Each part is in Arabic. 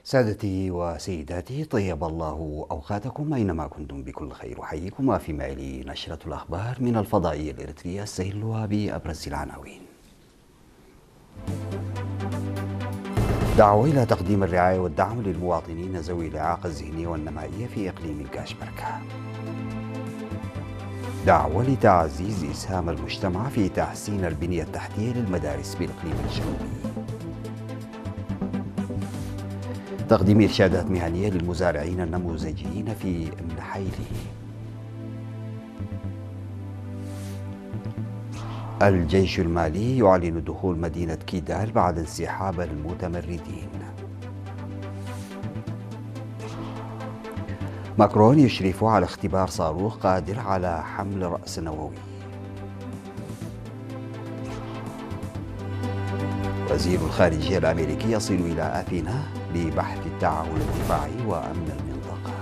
سادتي وسيداتي، طيب الله أوقاتكم أينما كنتم بكل خير، وحييكم وفي مائلي نشرة الأخبار من الفضائية الإريترية السهلها بأبرز العناوين. دعوة إلى تقديم الرعاية والدعم للمواطنين ذوي الإعاقة الذهنية والنمائية في إقليم الكاشبركة. دعوة لتعزيز إسهام المجتمع في تحسين البنية التحتية للمدارس بالإقليم الجنوبي. تقديم إرشادات مهنية للمزارعين النموذجيين في نحيله. الجيش المالي يعلن دخول مدينة كيدال بعد انسحاب المتمردين. ماكرون يشرف على اختبار صاروخ قادر على حمل رأس نووي. وزير الخارجية الأمريكي يصل إلى أثينا لبحث التعاون الدفاعي وأمن المنطقة.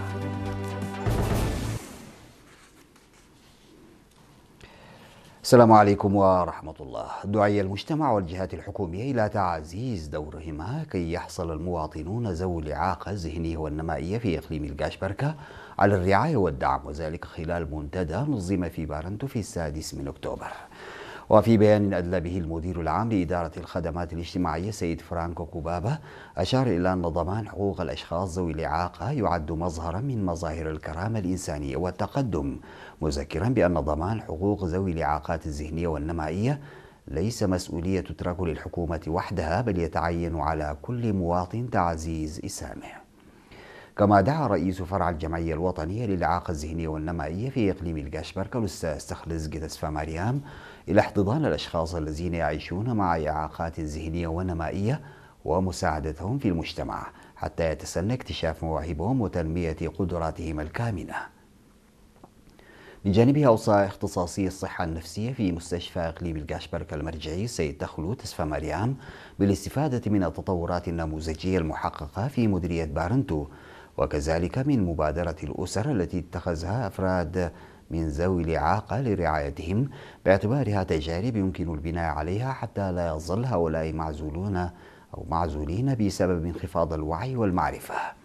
السلام عليكم ورحمة الله. دعي المجتمع والجهات الحكومية إلى تعزيز دورهما كي يحصل المواطنون ذوي الإعاقة الذهنية والنمائية في إقليم الكاشبركة على الرعاية والدعم، وذلك خلال منتدى نظم في بارنتو في 6 من أكتوبر. وفي بيان أدلى به المدير العام لإدارة الخدمات الاجتماعية سيد فرانكو كوبابا، أشار إلى أن ضمان حقوق الأشخاص ذوي الإعاقة يعد مظهرا من مظاهر الكرامة الإنسانية والتقدم، مذكرا بأن ضمان حقوق ذوي الإعاقات الذهنية والنمائية ليس مسؤولية تترك للحكومة وحدها، بل يتعين على كل مواطن تعزيز إسهامه. كما دعا رئيس فرع الجمعية الوطنية للإعاقة الذهنية والنمائية في إقليم الكاشبركة الأستاذ تخلص جدسفا مريم إلى احتضان الأشخاص الذين يعيشون مع إعاقات ذهنية ونمائية ومساعدتهم في المجتمع حتى يتسنى اكتشاف مواهبهم وتنمية قدراتهم الكامنة. من جانبه أوصى اختصاصي الصحة النفسية في مستشفى إقليم الكاشبركة المرجعي السيد تخلو تسفى مريم بالاستفادة من التطورات النموذجية المحققة في مديرية بارنتو، وكذلك من مبادرة الأسر التي اتخذها أفراد من ذوي الإعاقة لرعايتهم، باعتبارها تجارب يمكن البناء عليها حتى لا يظل هؤلاء معزولين بسبب انخفاض الوعي والمعرفة.